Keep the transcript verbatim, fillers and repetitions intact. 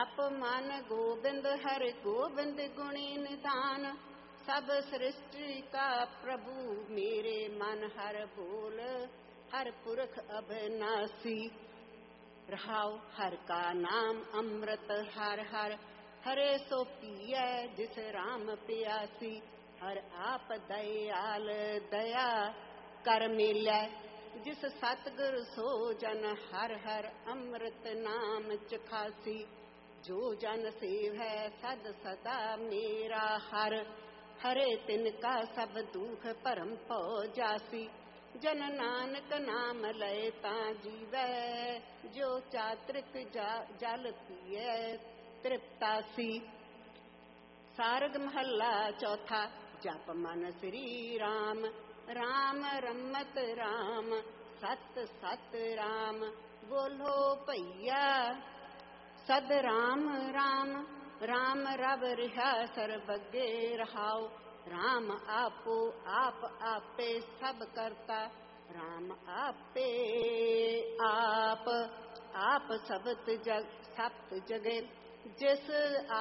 आप मान गोविंद हर गोविंद गुणी निधान, सब सृष्टि का प्रभु मेरे मन हर बोल, हर पुरख अविनाशी। रहाओ हर का नाम अमृत हर हर, हरे सो पिया जिस राम प्यासी। हर आप दयाल दया कर मिलै, जिस सतगुर सो जन हर हर अमृत नाम चखासी। जो जन सेव है सद सदा मेरा हर, हरे तिनका सब दुख परम पौ जासी। जन नानक नाम लय ता जीवै, जो चात्रिक जा, जल पिए तृप्तासी। सारग महला चौथा। जप मन श्री राम, राम रमत राम, सत सत राम। बोलो भैया सद राम राम, राम रब रिहा सर्वज्ञ रहाओ। राम आपो आप आपे सब करता, राम आपे आप आप सबत जग सप्त जगे। जिस